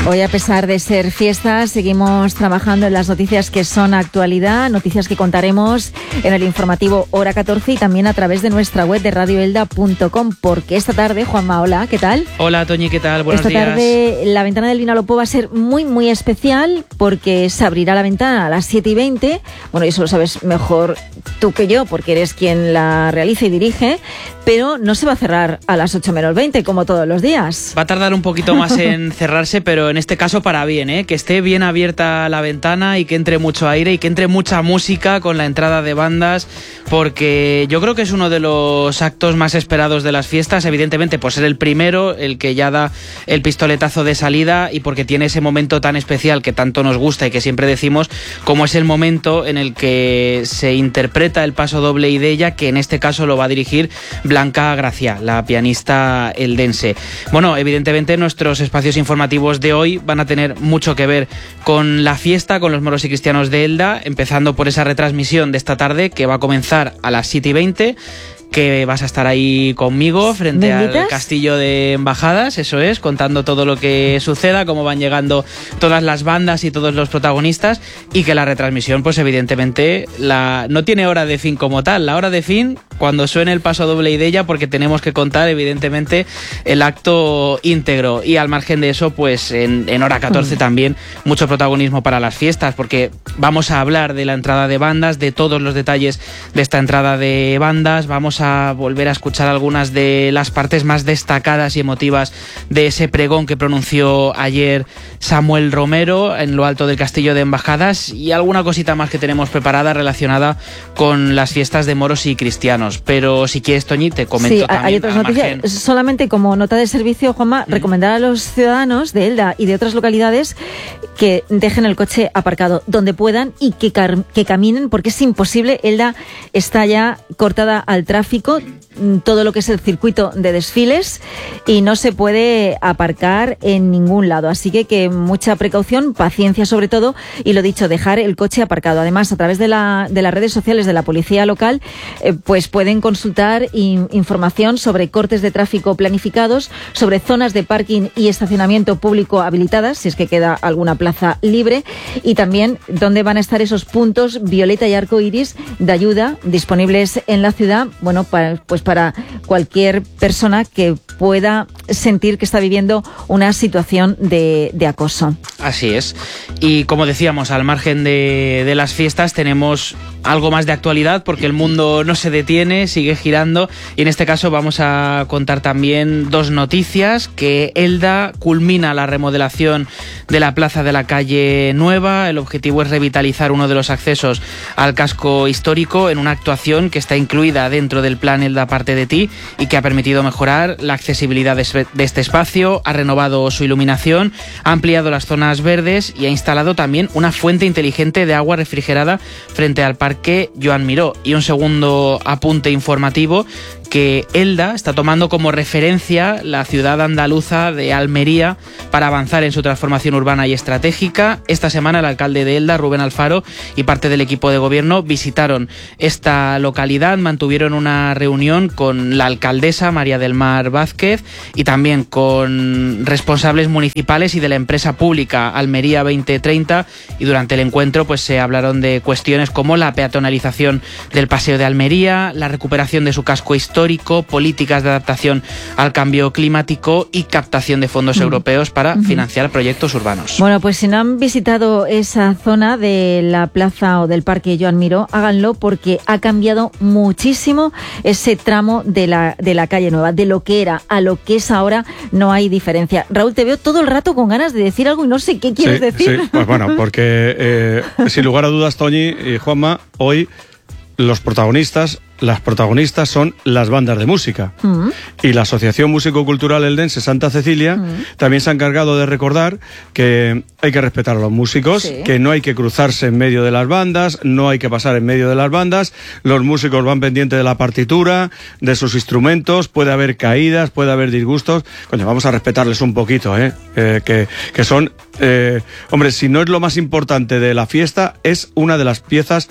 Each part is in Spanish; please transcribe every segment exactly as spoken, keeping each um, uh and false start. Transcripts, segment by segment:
Hoy, a pesar de ser fiesta, seguimos trabajando en las noticias que son actualidad, noticias que contaremos en el informativo Hora catorce y también a través de nuestra web de radio elda punto com, porque esta tarde, Juanma, hola, ¿qué tal? Hola, Toñi, ¿qué tal? Buenos esta días. Esta tarde la ventana del Vinalopó va a ser muy, muy especial porque se abrirá la ventana a las siete y veinte. Bueno, y eso lo sabes mejor tú que yo, porque eres quien la realiza y dirige, pero no se va a cerrar a las ocho menos veinte, como todos los días. Va a tardar un poquito más en cerrarse, pero en este caso para bien, ¿eh? Que esté bien abierta la ventana y que entre mucho aire y que entre mucha música con la entrada de bandas, porque yo creo que es uno de los actos más esperados de las fiestas, evidentemente por ser el primero, el que ya da el pistoletazo de salida y porque tiene ese momento tan especial que tanto nos gusta y que siempre decimos, como es el momento en el que se interpreta el paso doble Ideia, que en este caso lo va a dirigir Blanca Gracia, la pianista eldense. Bueno, evidentemente nuestros espacios informativos de hoy van a tener mucho que ver con la fiesta, con los moros y cristianos de Elda, empezando por esa retransmisión de esta tarde que va a comenzar a las siete y veinte, que vas a estar ahí conmigo frente al castillo de Embajadas, eso es, contando todo lo que suceda, cómo van llegando todas las bandas y todos los protagonistas, y que la retransmisión, pues evidentemente, la no tiene hora de fin como tal. La hora de fin, cuando suene el paso doble Ideia, porque tenemos que contar, evidentemente, el acto íntegro. Y al margen de eso, pues en, en Hora catorce mm. también mucho protagonismo para las fiestas, porque vamos a hablar de la entrada de bandas, de todos los detalles de esta entrada de bandas, vamos a volver a escuchar algunas de las partes más destacadas y emotivas de ese pregón que pronunció ayer Samuel Romero en lo alto del castillo de Embajadas, y alguna cosita más que tenemos preparada relacionada con las fiestas de moros y cristianos. Pero si quieres, Toñi, te comento sí, también. Hay otras noticias. Margen. Solamente como nota de servicio, Juanma, mm. recomendar a los ciudadanos de Elda y de otras localidades que dejen el coche aparcado donde puedan y que, car- que caminen, porque es imposible. Elda está ya cortada al tráfico, todo lo que es el circuito de desfiles, y no se puede aparcar en ningún lado. Así que, que mucha precaución, paciencia sobre todo, y lo dicho, dejar el coche aparcado. Además, a través de, la, de las redes sociales de la policía local, eh, pues pueden consultar in, información sobre cortes de tráfico planificados, sobre zonas de parking y estacionamiento público habilitadas, si es que queda alguna plaza libre, y también dónde van a estar esos puntos violeta y arco iris de ayuda disponibles en la ciudad, bueno, para, pues para cualquier persona que pueda sentir que está viviendo una situación de, de acoso. Así es. Y como decíamos, al margen de, de las fiestas tenemos algo más de actualidad, porque el mundo no se detiene, sigue girando, y en este caso vamos a contar también dos noticias: que Elda culmina la remodelación de la plaza de la calle Nueva. El objetivo es revitalizar uno de los accesos al casco histórico en una actuación que está incluida dentro del plan Elda Parte de Ti y que ha permitido mejorar la accesibilidad de este espacio, ha renovado su iluminación, ha ampliado las zonas verdes y ha instalado también una fuente inteligente de agua refrigerada frente al Parque Joan Miró. Y un segundo apunte informativo: que Elda está tomando como referencia la ciudad andaluza de Almería para avanzar en su transformación urbana y estratégica. Esta semana el alcalde de Elda, Rubén Alfaro, y parte del equipo de gobierno visitaron esta localidad, mantuvieron una reunión con la alcaldesa María del Mar Vázquez y también con responsables municipales y de la empresa pública Almería veinte treinta, y durante el encuentro pues se hablaron de cuestiones como la peatonalización del Paseo de Almería, la recuperación de su casco histórico, histórico, políticas de adaptación al cambio climático y captación de fondos mm. europeos para uh-huh. financiar proyectos urbanos. Bueno, pues si no han visitado esa zona de la plaza o del Parque Joan Miró, háganlo, porque ha cambiado muchísimo ese tramo de la, de la calle Nueva. De lo que era a lo que es ahora no hay diferencia. Raúl, te veo todo el rato con ganas de decir algo y no sé qué quieres sí, decir. Sí, pues bueno, porque eh, sin lugar a dudas, Toñi y Juanma, hoy los protagonistas, las protagonistas son las bandas de música. Mm. Y la Asociación Músico-Cultural Eldense Santa Cecilia mm. también se ha encargado de recordar que hay que respetar a los músicos, sí. que no hay que cruzarse en medio de las bandas, no hay que pasar en medio de las bandas, los músicos van pendientes de la partitura, de sus instrumentos, puede haber caídas, puede haber disgustos. Coño, vamos a respetarles un poquito, ¿eh? eh que, que son, eh, hombre, si no es lo más importante de la fiesta, es una de las piezas,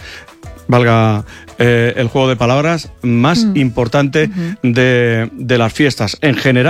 valga eh, el juego de palabras, más mm. importante uh-huh. de, de las fiestas en general,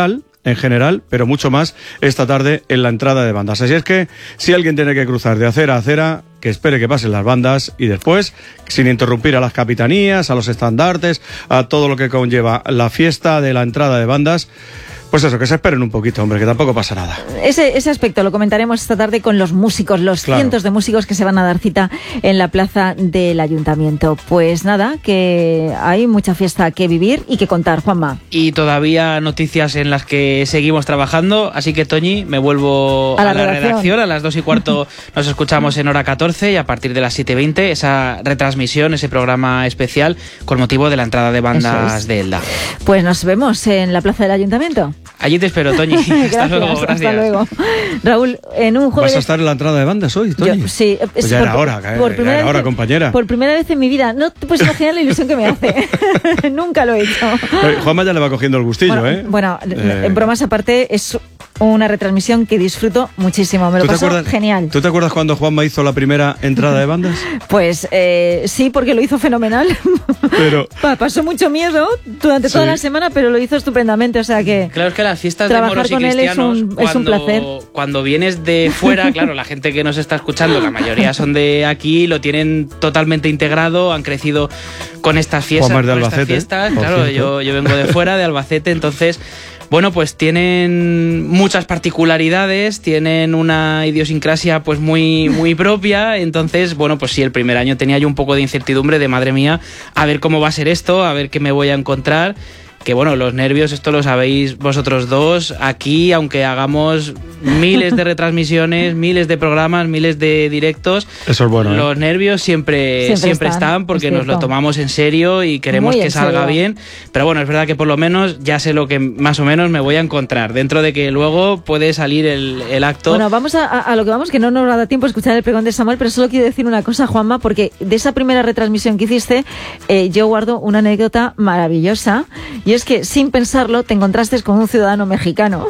en general, pero mucho más esta tarde en la entrada de bandas. Así es que si alguien tiene que cruzar de acera a acera, que espere que pasen las bandas y después, sin interrumpir a las capitanías, a los estandartes, a todo lo que conlleva la fiesta de la entrada de bandas, pues eso, que se esperen un poquito, hombre, que tampoco pasa nada. Ese, ese aspecto lo comentaremos esta tarde con los músicos, los claro. cientos de músicos que se van a dar cita en la plaza del Ayuntamiento. Pues nada, que hay mucha fiesta que vivir y que contar, Juanma. Y todavía noticias en las que seguimos trabajando, así que Toñi, me vuelvo a, a la, la redacción. redacción. A las dos y cuarto nos escuchamos en hora catorce y a partir de las siete y veinte esa retransmisión, ese programa especial con motivo de la entrada de bandas es. de Elda. Pues nos vemos en la plaza del Ayuntamiento. Allí te espero, Toñi. Hasta gracias, luego, gracias. Hasta luego. Raúl, en un jueves... ¿Vas a estar en la entrada de bandas hoy, Toñi? Yo, sí. Pues ya por, era hora, por ya era hora, compañera. Por primera vez en mi vida. No te puedes imaginar la ilusión que me hace. Nunca lo he hecho. Juanma ya le va cogiendo el gustillo, bueno, ¿eh? Bueno, eh... en bromas aparte, es una retransmisión que disfruto muchísimo. Me lo paso genial. ¿Tú te acuerdas cuando Juanma hizo la primera entrada de bandas? Pues eh, sí, porque lo hizo fenomenal. Pero... Pasó mucho miedo durante sí. toda la semana, pero lo hizo estupendamente, o sea que... Claro, es que las fiestas de moros y con cristianos, él es un, cuando, es un placer. Cuando vienes de fuera, claro, la gente que nos está escuchando, la mayoría son de aquí, lo tienen totalmente integrado, han crecido con estas fiestas. Juanma es de con Albacete, estas fiestas. Claro, yo, yo vengo de fuera, de Albacete, entonces... Bueno, pues tienen muchas particularidades, tienen una idiosincrasia pues muy, muy propia, entonces, bueno, pues sí, el primer año tenía yo un poco de incertidumbre de madre mía, a ver cómo va a ser esto, a ver qué me voy a encontrar. Que bueno, los nervios, esto lo sabéis vosotros dos, aquí, aunque hagamos miles de retransmisiones, miles de programas, miles de directos, eso es bueno, los ¿eh? nervios siempre, siempre, siempre están, están porque nos lo tomamos en serio y queremos Muy que salga serio. bien, pero bueno, es verdad que por lo menos ya sé lo que más o menos me voy a encontrar, dentro de que luego puede salir el, el acto. Bueno, vamos a, a lo que vamos, que no nos da tiempo a escuchar el pregón de Samuel, pero solo quiero decir una cosa, Juanma, porque de esa primera retransmisión que hiciste, eh, yo guardo una anécdota maravillosa, y es que sin pensarlo te encontraste con un ciudadano mexicano.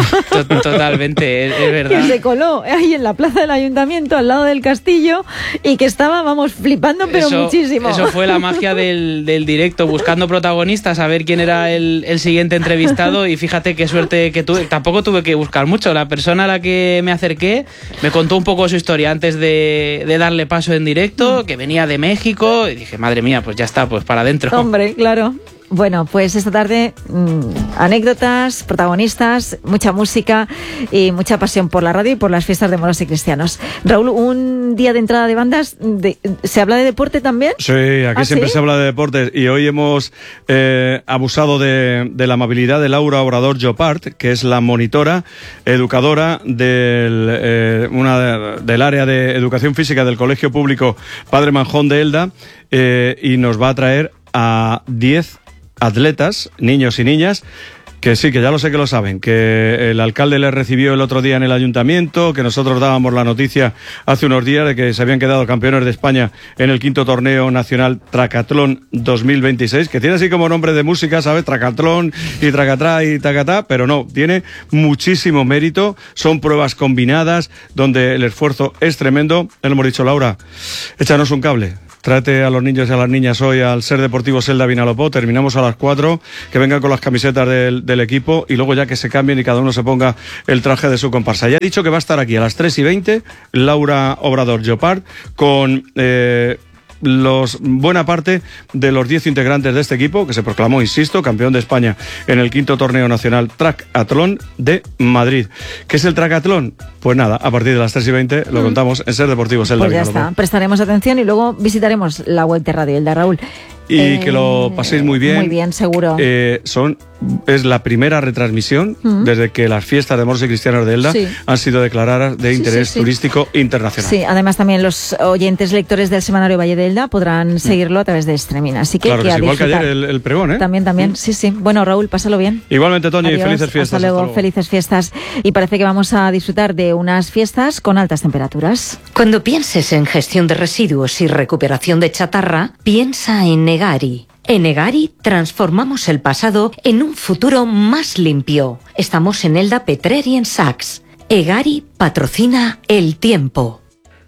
Totalmente, es, es verdad. Que se coló ahí en la plaza del Ayuntamiento, al lado del castillo, y que estaba, vamos, flipando, pero eso, muchísimo. Eso fue la magia del, del directo, buscando protagonistas, a ver quién era el, el siguiente entrevistado, y fíjate qué suerte que tuve. Tampoco tuve que buscar mucho. La persona a la que me acerqué me contó un poco su historia antes de, de darle paso en directo, que venía de México, y dije, madre mía, pues ya está, pues para adentro. Hombre, claro. Bueno, pues esta tarde mmm, anécdotas, protagonistas, mucha música y mucha pasión por la radio y por las fiestas de moros y cristianos. Raúl, un día de entrada de bandas, de, ¿se habla de deporte también? Sí, aquí ¿Ah, siempre ¿sí? se habla de deportes y hoy hemos eh, abusado de, de la amabilidad de Laura Obrador Llopart, que es la monitora, educadora del, eh, una de, del área de educación física del Colegio Público Padre Manjón de Elda, eh, y nos va a traer a diez atletas, niños y niñas, que sí, que ya lo sé que lo saben, que el alcalde les recibió el otro día en el ayuntamiento, que nosotros dábamos la noticia hace unos días de que se habían quedado campeones de España en el quinto torneo nacional Tracatlón dos mil veintiséis, que tiene así como nombre de música, ¿sabes? Tracatlón y tracatrá y tacatá, pero no, tiene muchísimo mérito, son pruebas combinadas donde el esfuerzo es tremendo. Le hemos dicho, Laura, échanos un cable. Tráete a los niños y a las niñas hoy al Ser Deportivo Selda Vinalopó, terminamos a las cuatro, que vengan con las camisetas del, del equipo y luego ya que se cambien y cada uno se ponga el traje de su comparsa. Ya he dicho que va a estar aquí a las tres y veinte Laura Obrador Llopart con... Eh, los buena parte de los diez integrantes de este equipo, que se proclamó, insisto, campeón de España en el quinto torneo nacional Tracatlón de Madrid. ¿Qué es el Tracatlón? Pues nada, a partir de las tres y veinte lo mm. contamos en Ser Deportivo Selda. Pues ya está, prestaremos atención y luego visitaremos la web de Radio Elda, Raúl. Y eh, que lo paséis muy bien. Muy bien, seguro. Eh, son, es la primera retransmisión uh-huh. desde que las fiestas de moros y cristianos de Elda sí. han sido declaradas de sí, interés sí, sí. turístico internacional. Sí, además también los oyentes lectores del semanario Valle de Elda podrán seguirlo a través de streaming. Así que, claro que, que sí, igual que ayer el, el pregón, ¿eh? También, también, mm. sí, sí. Bueno, Raúl, pásalo bien. Igualmente, Toñi, Adiós, felices fiestas. Hasta luego, hasta luego, felices fiestas. Y parece que vamos a disfrutar de unas fiestas con altas temperaturas. Cuando pienses en gestión de residuos y recuperación de chatarra, piensa en Egari. En Egari transformamos el pasado en un futuro más limpio. Estamos en Elda, Petrer y en Saks. Egari patrocina el tiempo.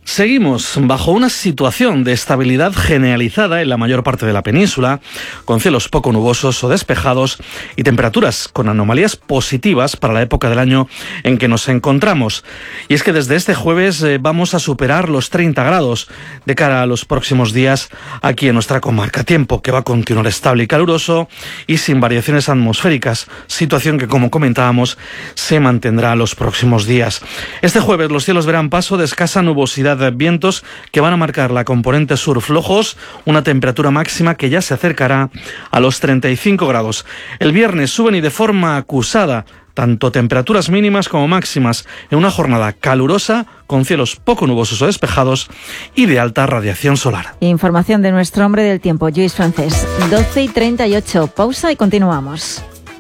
Seguimos bajo una situación de estabilidad generalizada en la mayor parte de la península, con cielos poco nubosos o despejados y temperaturas con anomalías positivas para la época del año en que nos encontramos. Y es que desde este jueves eh, vamos a superar los treinta grados de cara a los próximos días aquí en nuestra comarca. Tiempo que va a continuar estable y caluroso y sin variaciones atmosféricas, situación que, como comentábamos, se mantendrá los próximos días. Este jueves los cielos verán paso de escasa nubosidad de vientos que van a marcar la componente sur flojos, una temperatura máxima que ya se acercará a los treinta y cinco grados. El viernes suben y de forma acusada tanto temperaturas mínimas como máximas en una jornada calurosa con cielos poco nubosos o despejados y de alta radiación solar. Información de nuestro hombre del tiempo, Lluís Francés. doce y treinta y ocho, pausa y continuamos.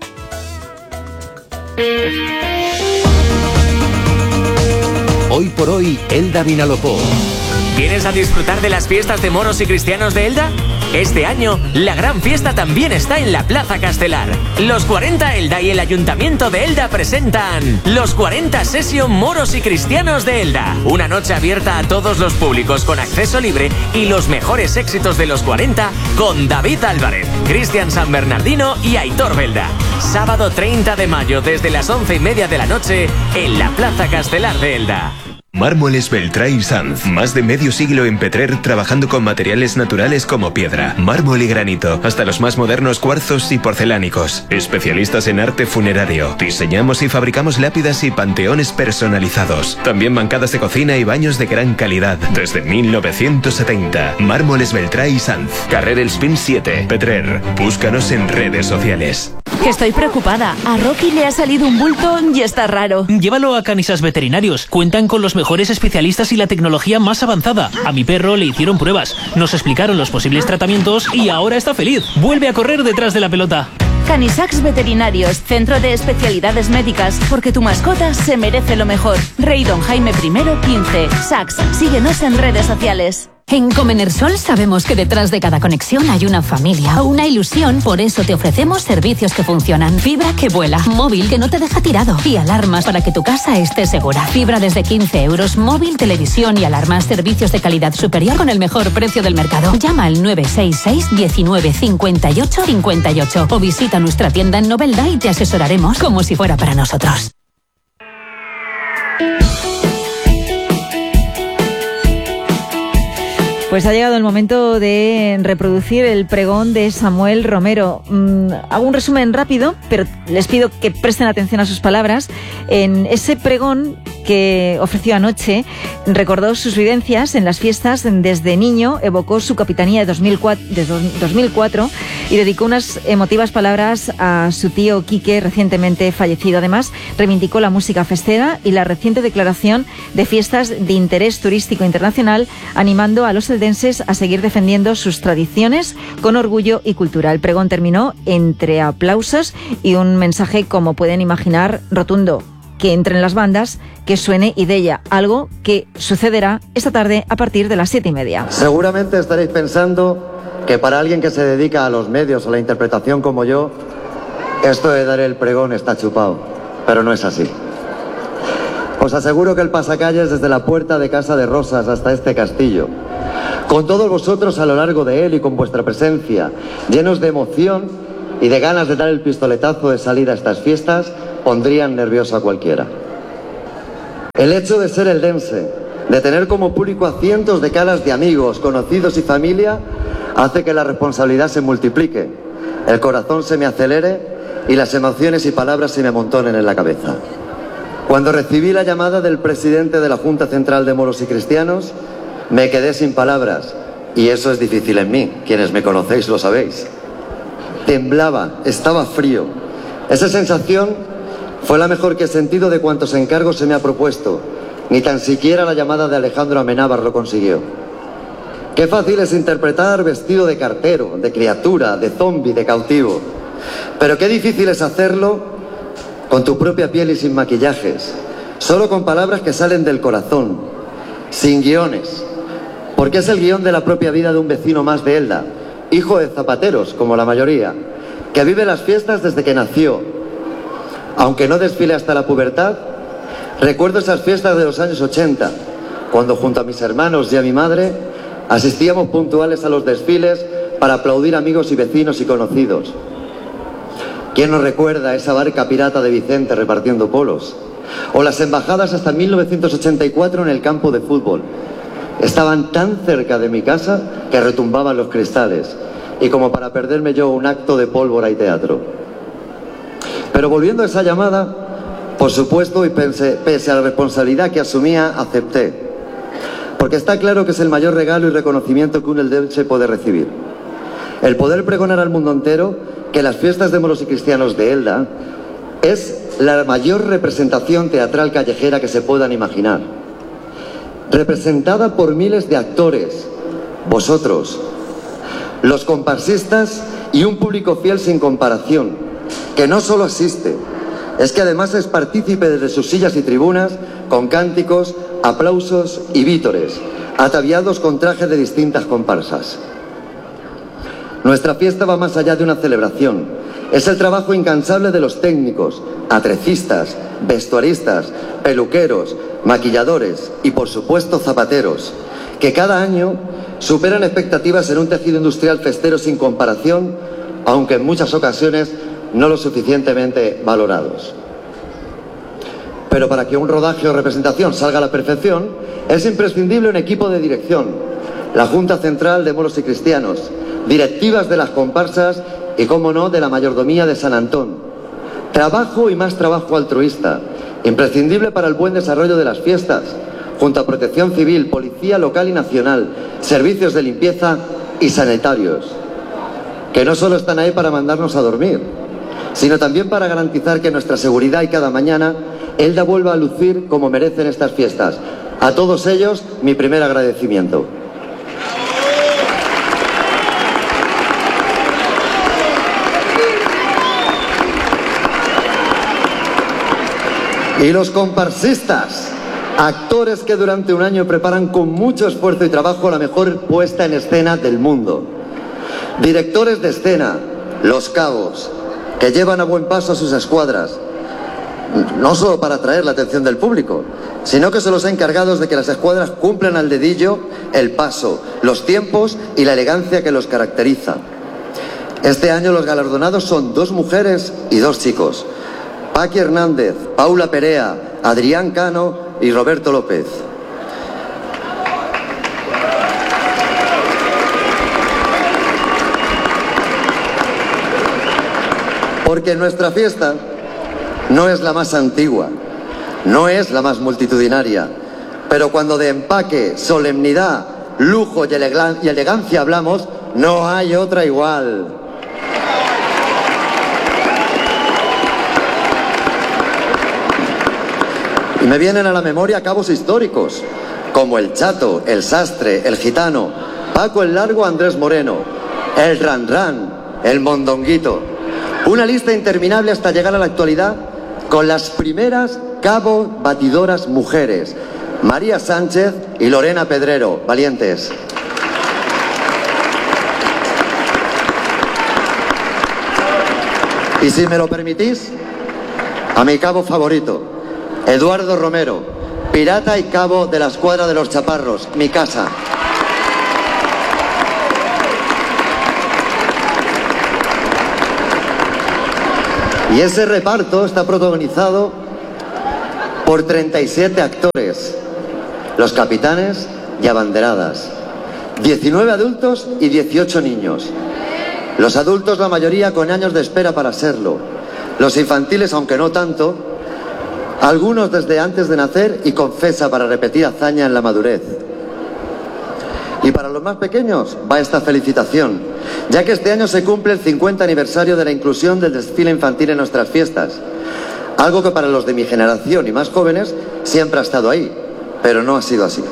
Hoy por hoy, Elda Vinalopó. ¿Vienes a disfrutar de las fiestas de moros y cristianos de Elda? Este año, la gran fiesta también está en la Plaza Castelar. Los cuarenta Elda y el Ayuntamiento de Elda presentan Los cuarenta Session Moros y Cristianos de Elda. Una noche abierta a todos los públicos con acceso libre y los mejores éxitos de los cuarenta con David Álvarez, Cristian San Bernardino y Aitor Belda. Sábado treinta de mayo desde las once y media de la noche en la Plaza Castelar de Elda. Mármoles Beltrá y Sanz. Más de medio siglo en Petrer trabajando con materiales naturales como piedra, mármol y granito, hasta los más modernos cuarzos y porcelánicos. Especialistas en arte funerario. Diseñamos y fabricamos lápidas y panteones personalizados. También bancadas de cocina y baños de gran calidad. Desde mil novecientos setenta. Mármoles Beltrá y Sanz. Carrer El Spin siete. Petrer. Búscanos en redes sociales. Que estoy preocupada. A Rocky le ha salido un bulto y está raro. Llévalo a Canisas Veterinarios. Cuentan con los mejores especialistas y la tecnología más avanzada. A mi perro le hicieron pruebas, nos explicaron los posibles tratamientos y ahora está feliz. Vuelve a correr detrás de la pelota. Canisax Veterinarios, centro de especialidades médicas, porque tu mascota se merece lo mejor. Rey Don Jaime primero quince. Sax, síguenos en redes sociales. En Comenersol sabemos que detrás de cada conexión hay una familia o una ilusión, por eso te ofrecemos servicios que funcionan. Fibra que vuela, móvil que no te deja tirado y alarmas para que tu casa esté segura. Fibra desde quince euros, móvil, televisión y alarmas, servicios de calidad superior con el mejor precio del mercado. Llama al nueve seis seis, diecinueve, cincuenta y ocho, cincuenta y ocho o visita nuestra tienda en Novelda y te asesoraremos como si fuera para nosotros. Pues ha llegado el momento de reproducir el pregón de Samuel Romero. Mm, hago un resumen rápido, pero les pido que presten atención a sus palabras. En ese pregón que ofreció anoche, recordó sus vivencias en las fiestas desde niño, evocó su capitanía de dos mil cuatro y dedicó unas emotivas palabras a su tío Quique, recientemente fallecido. Además, reivindicó la música festera y la reciente declaración de fiestas de interés turístico internacional, animando a los eldenses a seguir defendiendo sus tradiciones con orgullo y cultura. El pregón terminó entre aplausos y un mensaje, como pueden imaginar, rotundo: que entren las bandas, que suene Idella, algo que sucederá esta tarde a partir de las siete y media. Seguramente estaréis pensando que para alguien que se dedica a los medios o la interpretación como yo, esto de dar el pregón está chupado, pero no es así. Os aseguro que el pasacalles desde la puerta de Casa de Rosas hasta este castillo, con todos vosotros a lo largo de él y con vuestra presencia, llenos de emoción y de ganas de dar el pistoletazo de salida a estas fiestas, pondrían nervioso a cualquiera. El hecho de ser eldense, de tener como público a cientos de caras de amigos, conocidos y familia, hace que la responsabilidad se multiplique, el corazón se me acelere y las emociones y palabras se me amontonen en la cabeza. Cuando recibí la llamada del presidente de la Junta Central de Moros y Cristianos, me quedé sin palabras, y eso es difícil en mí, quienes me conocéis lo sabéis. Temblaba, estaba frío. Esa sensación fue la mejor que he sentido de cuantos encargos se me ha propuesto. Ni tan siquiera la llamada de Alejandro Amenábar lo consiguió. Qué fácil es interpretar vestido de cartero, de criatura, de zombi, de cautivo. Pero qué difícil es hacerlo con tu propia piel y sin maquillajes, solo con palabras que salen del corazón, sin guiones, porque es el guión de la propia vida de un vecino más de Elda, hijo de zapateros, como la mayoría, que vive las fiestas desde que nació. Aunque no desfile hasta la pubertad, recuerdo esas fiestas de los años ochenta, cuando junto a mis hermanos y a mi madre asistíamos puntuales a los desfiles para aplaudir amigos y vecinos y conocidos. ¿Quién nos recuerda esa barca pirata de Vicente repartiendo polos? O las embajadas hasta mil novecientos ochenta y cuatro en el campo de fútbol. Estaban tan cerca de mi casa que retumbaban los cristales, y como para perderme yo un acto de pólvora y teatro. Pero volviendo a esa llamada, por supuesto, y pensé, pese a la responsabilidad que asumía, acepté. Porque está claro que es el mayor regalo y reconocimiento que un eldense puede recibir. El poder pregonar al mundo entero que las fiestas de moros y cristianos de Elda es la mayor representación teatral callejera que se puedan imaginar. Representada por miles de actores, vosotros, los comparsistas y un público fiel sin comparación, que no solo asiste, es que además es partícipe desde sus sillas y tribunas con cánticos, aplausos y vítores, ataviados con trajes de distintas comparsas. Nuestra fiesta va más allá de una celebración. Es el trabajo incansable de los técnicos, atrecistas, vestuaristas, peluqueros, maquilladores y, por supuesto, zapateros, que cada año superan expectativas en un tejido industrial festero sin comparación, aunque en muchas ocasiones no lo suficientemente valorados. Pero para que un rodaje o representación salga a la perfección, es imprescindible un equipo de dirección, la Junta Central de Moros y Cristianos, directivas de las comparsas y, cómo no, de la mayordomía de San Antón. Trabajo y más trabajo altruista, imprescindible para el buen desarrollo de las fiestas, junto a Protección Civil, Policía Local y Nacional, servicios de limpieza y sanitarios, que no solo están ahí para mandarnos a dormir, sino también para garantizar que nuestra seguridad y cada mañana Elda vuelva a lucir como merecen estas fiestas. A todos ellos, mi primer agradecimiento. Y los comparsistas, actores que durante un año preparan con mucho esfuerzo y trabajo la mejor puesta en escena del mundo. Directores de escena, los cabos, que llevan a buen paso a sus escuadras, no solo para atraer la atención del público, sino que son los encargados de que las escuadras cumplan al dedillo el paso, los tiempos y la elegancia que los caracteriza. Este año los galardonados son dos mujeres y dos chicos: Paqui Hernández, Paula Perea, Adrián Cano y Roberto López. Porque nuestra fiesta no es la más antigua, no es la más multitudinaria, pero cuando de empaque, solemnidad, lujo y elegancia hablamos, no hay otra igual. Y me vienen a la memoria cabos históricos, como el Chato, el Sastre, el Gitano, Paco el Largo, Andrés Moreno, el Ran Ran, el Mondonguito. Una lista interminable hasta llegar a la actualidad con las primeras cabo batidoras mujeres, María Sánchez y Lorena Pedrero, valientes. Y si me lo permitís, a mi cabo favorito, Eduardo Romero, pirata y cabo de la escuadra de los Chaparros, mi casa. Y ese reparto está protagonizado por treinta y siete actores, los capitanes y abanderadas, diecinueve adultos y dieciocho niños. Los adultos, la mayoría con años de espera para serlo. Los infantiles, aunque no tanto, algunos desde antes de nacer y confesa para repetir hazaña en la madurez. Y para los más pequeños va esta felicitación, ya que este año se cumple el cincuenta aniversario de la inclusión del desfile infantil en nuestras fiestas. Algo que para los de mi generación y más jóvenes siempre ha estado ahí, pero no ha sido así.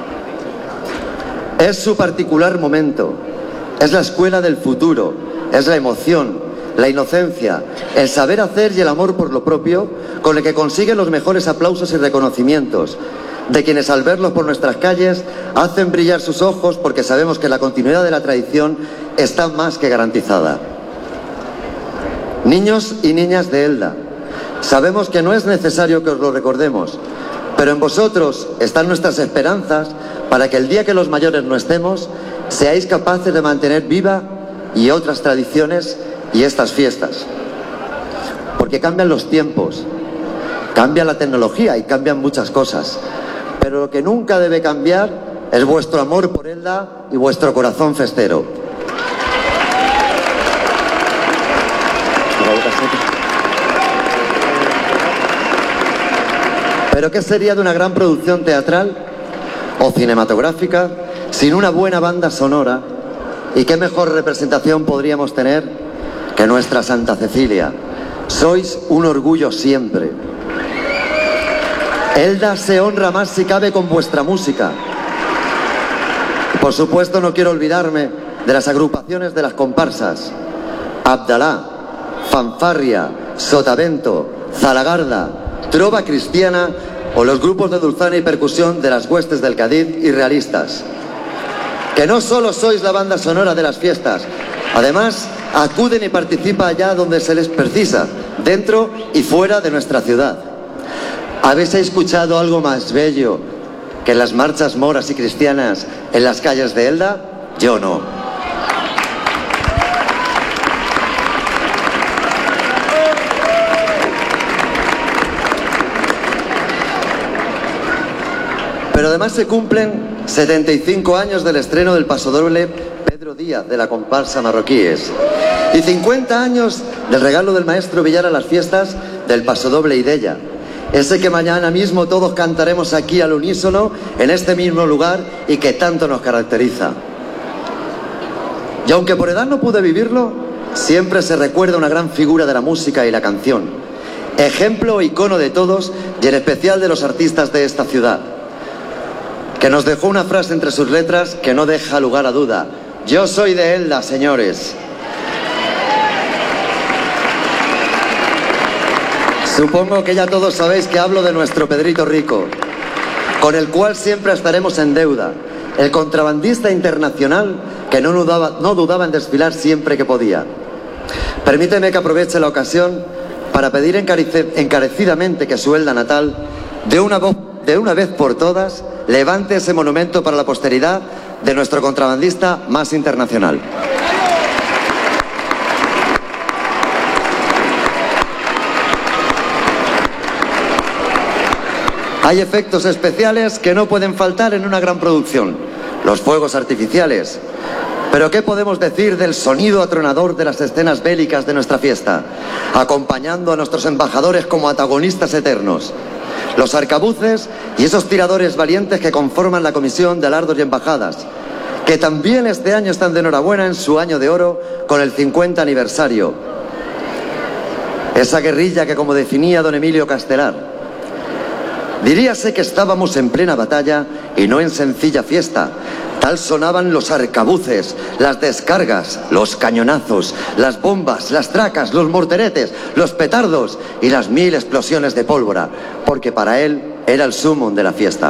Es su particular momento, es la escuela del futuro, es la emoción, la inocencia, el saber hacer y el amor por lo propio con el que consiguen los mejores aplausos y reconocimientos, de quienes al verlos por nuestras calles hacen brillar sus ojos porque sabemos que la continuidad de la tradición está más que garantizada. Niños y niñas de Elda, sabemos que no es necesario que os lo recordemos, Pero en vosotros están nuestras esperanzas para que el día que los mayores no estemos, seáis capaces de mantener viva y otras tradiciones y estas fiestas. Porque cambian los tiempos, cambia la tecnología y cambian muchas cosas. Pero lo que nunca debe cambiar es vuestro amor por Elda y vuestro corazón festero. Pero ¿qué sería de una gran producción teatral o cinematográfica sin una buena banda sonora? ¿Y qué mejor representación podríamos tener que nuestra Santa Cecilia? Sois un orgullo siempre. Elda se honra más si cabe con vuestra música. Por supuesto, no quiero olvidarme de las agrupaciones de las comparsas: Abdalá, Fanfarria, Sotavento, Zalagarda, Trova Cristiana o los grupos de dulzana y percusión de las huestes del Cádiz y realistas. Que no solo sois la banda sonora de las fiestas, además acuden y participan allá donde se les precisa, dentro y fuera de nuestra ciudad. ¿Habéis escuchado algo más bello que las marchas moras y cristianas en las calles de Elda? Yo no. Pero además se cumplen setenta y cinco años del estreno del pasodoble Pedro Díaz de la comparsa Marroquíes y cincuenta años del regalo del maestro Villar a las fiestas del pasodoble Idella, ese que mañana mismo todos cantaremos aquí al unísono en este mismo lugar y que tanto nos caracteriza. Y aunque por edad no pude vivirlo, siempre se recuerda una gran figura de la música y la canción, ejemplo e icono de todos y en especial de los artistas de esta ciudad, que nos dejó una frase entre sus letras que no deja lugar a duda: yo soy de Elda, señores. Supongo que ya todos sabéis que hablo de nuestro Pedrito Rico, con el cual siempre estaremos en deuda, el contrabandista internacional que no dudaba, no dudaba en desfilar siempre que podía. Permíteme que aproveche la ocasión para pedir encarecidamente que su Elda natal, de una voz de una vez por todas, levante ese monumento para la posteridad de nuestro contrabandista más internacional. Hay efectos especiales que no pueden faltar en una gran producción: los fuegos artificiales. Pero ¿qué podemos decir del sonido atronador de las escenas bélicas de nuestra fiesta, acompañando a nuestros embajadores como antagonistas eternos? Los arcabuces y esos tiradores valientes que conforman la Comisión de Alardos y Embajadas, que también este año están de enhorabuena en su año de oro con el cincuenta aniversario. Esa guerrilla que, como definía don Emilio Castelar, diríase que estábamos en plena batalla y no en sencilla fiesta. Tal sonaban los arcabuces, las descargas, los cañonazos, las bombas, las tracas, los morteretes, los petardos y las mil explosiones de pólvora, porque para él era el sumum de la fiesta.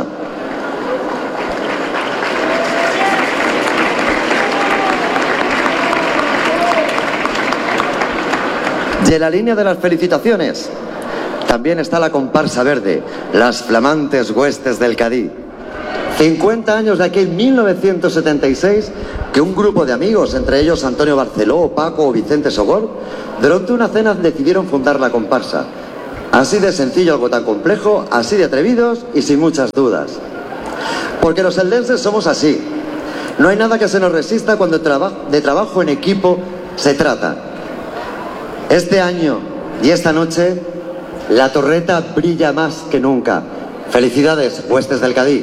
Y en la línea de las felicitaciones también está la comparsa verde, las flamantes huestes del Cádiz. cincuenta años de aquel mil novecientos setenta y seis que un grupo de amigos, entre ellos Antonio Barceló, Paco o Vicente Sogor, durante una cena decidieron fundar la comparsa. Así de sencillo, algo tan complejo, así de atrevidos y sin muchas dudas. Porque los eldenses somos así. No hay nada que se nos resista cuando de trabajo en equipo se trata. Este año y esta noche la torreta brilla más que nunca. Felicidades, huestes del Cádiz.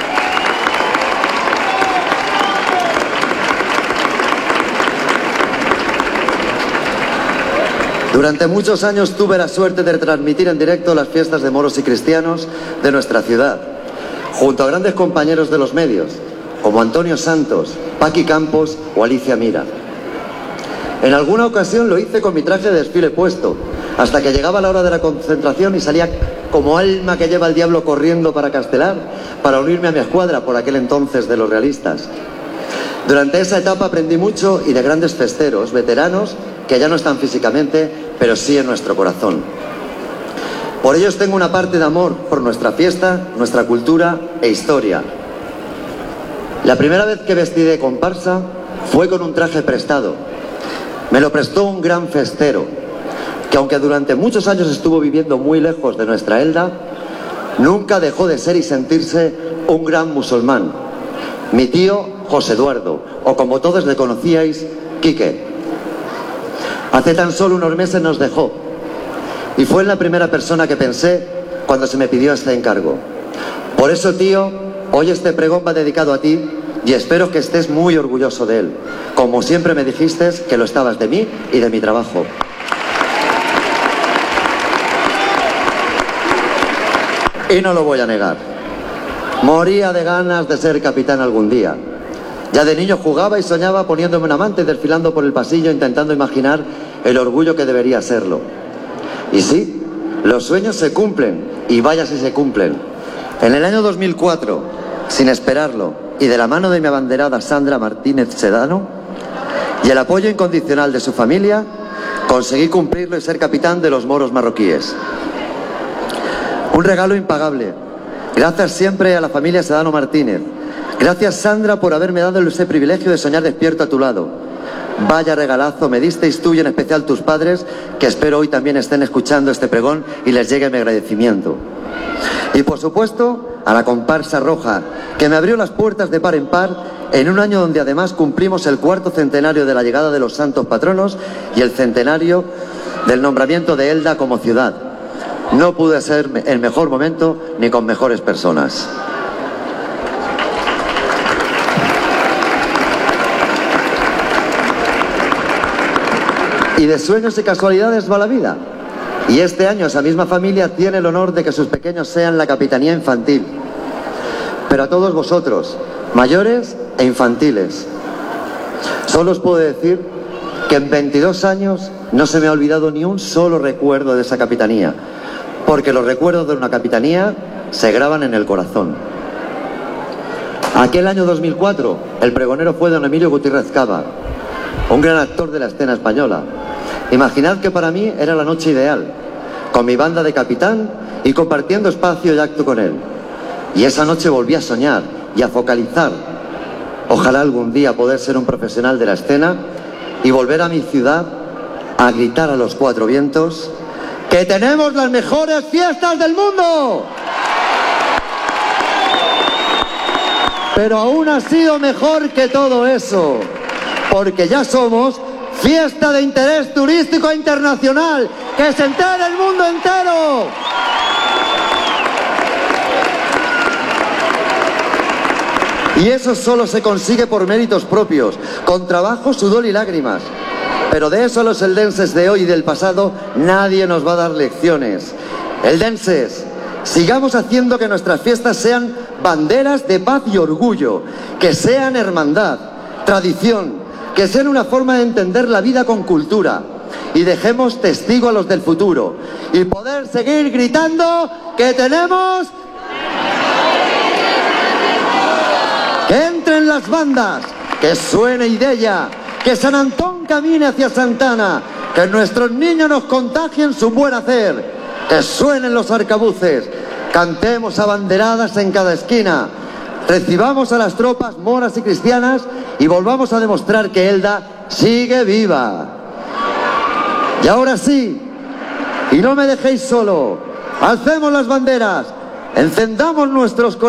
Durante muchos años tuve la suerte de transmitir en directo las fiestas de moros y cristianos de nuestra ciudad, junto a grandes compañeros de los medios, como Antonio Santos, Paqui Campos o Alicia Mira. En alguna ocasión lo hice con mi traje de desfile puesto, hasta que llegaba la hora de la concentración y salía como alma que lleva el diablo corriendo para Castelar, para unirme a mi escuadra por aquel entonces de los realistas. Durante esa etapa aprendí mucho y de grandes festeros, veteranos, que ya no están físicamente, pero sí en nuestro corazón. Por ello tengo una parte de amor por nuestra fiesta, nuestra cultura e historia. La primera vez que vestí de comparsa fue con un traje prestado. Me lo prestó un gran festero, que aunque durante muchos años estuvo viviendo muy lejos de nuestra Elda, nunca dejó de ser y sentirse un gran musulmán. Mi tío José Eduardo, o como todos le conocíais, Quique. Hace tan solo unos meses nos dejó, y fue la primera persona que pensé cuando se me pidió este encargo. Por eso, tío, hoy este pregón va dedicado a ti y espero que estés muy orgulloso de él, como siempre me dijiste que lo estabas de mí y de mi trabajo. Y no lo voy a negar. Moría de ganas de ser capitán algún día. Ya de niño jugaba y soñaba poniéndome un amante, desfilando por el pasillo, intentando imaginar el orgullo que debería serlo. Y sí, los sueños se cumplen, y vaya si se cumplen. En el año dos mil cuatro, sin esperarlo, y de la mano de mi abanderada Sandra Martínez Sedano, y el apoyo incondicional de su familia, conseguí cumplirlo y ser capitán de los moros marroquíes. Un regalo impagable. Gracias siempre a la familia Sedano Martínez. Gracias, Sandra, por haberme dado ese privilegio de soñar despierto a tu lado. Vaya regalazo me disteis tú y en especial tus padres, que espero hoy también estén escuchando este pregón y les llegue mi agradecimiento. Y por supuesto a la comparsa roja, que me abrió las puertas de par en par en un año donde además cumplimos el cuarto centenario de la llegada de los santos patronos y el centenario del nombramiento de Elda como ciudad. No pude ser el mejor momento ni con mejores personas. Y de sueños y casualidades va la vida. Y este año esa misma familia tiene el honor de que sus pequeños sean la capitanía infantil. Pero a todos vosotros, mayores e infantiles, solo os puedo decir que en veintidós años no se me ha olvidado ni un solo recuerdo de esa capitanía, porque los recuerdos de una capitanía se graban en el corazón. Aquel año dos mil cuatro, el pregonero fue don Emilio Gutiérrez Cava, un gran actor de la escena española. Imaginad que para mí era la noche ideal, con mi banda de capitán y compartiendo espacio y acto con él. Y esa noche volví a soñar y a focalizar. Ojalá algún día poder ser un profesional de la escena y volver a mi ciudad a gritar a los cuatro vientos ¡que tenemos las mejores fiestas del mundo! Pero aún ha sido mejor que todo eso, porque ya somos fiesta de interés turístico internacional, que se entere el mundo entero. Y eso solo se consigue por méritos propios, con trabajo, sudor y lágrimas. Pero de eso los eldenses de hoy y del pasado nadie nos va a dar lecciones. Eldenses, sigamos haciendo que nuestras fiestas sean banderas de paz y orgullo, que sean hermandad, tradición, que sean una forma de entender la vida con cultura, y dejemos testigo a los del futuro y poder seguir gritando que tenemos... Que entren las bandas, que suene Idella, que San Antón camine hacia Santana, que nuestros niños nos contagien su buen hacer, que suenen los arcabuces, cantemos abanderadas en cada esquina, recibamos a las tropas moras y cristianas y volvamos a demostrar que Elda sigue viva. Y ahora sí, y no me dejéis solo, alcemos las banderas, encendamos nuestros corazones.